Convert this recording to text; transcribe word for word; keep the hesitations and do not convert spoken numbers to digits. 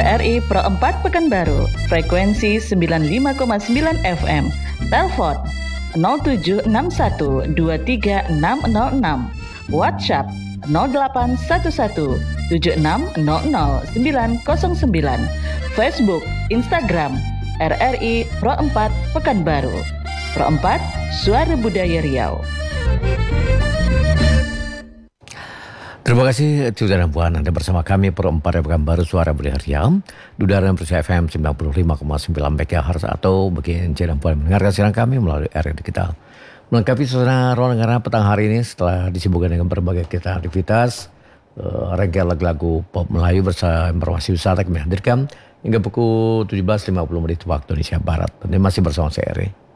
R I Pro empat Pekanbaru, frekuensi sembilan puluh lima koma sembilan F M. Telepon nol tujuh enam satu dua tiga enam nol enam. WhatsApp nol delapan satu satu tujuh enam nol nol sembilan nol sembilan. Facebook, Instagram R R I Pro empat Pekanbaru. Pro empat, Suara Budaya Riau. Terima kasih saudara dan puan, Anda bersama kami Pro empat Pekanbaru Suara Budaya Riau. Udara Persia F M sembilan puluh lima koma sembilan MHz atau bagi Anda dan puan mendengarkan siaran kami melalui area digital. Melengkapi suasana ruang negara petang hari ini setelah disibukkan dengan berbagai kegiatan aktivitas, uh, rangkaian lagu-lagu pop Melayu bersama informasi wisata kami hadirkan hingga pukul tujuh belas lima puluh menit waktu Indonesia Barat. Dan masih bersama saya Eri.